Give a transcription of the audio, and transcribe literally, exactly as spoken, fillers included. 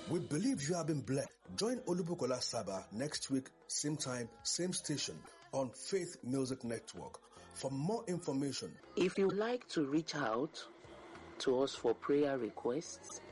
We believe you have been blessed. Join Olubukola Saba next week, same time, same station on Faith Music Network. For more information, if you would like to reach out to us for prayer requests,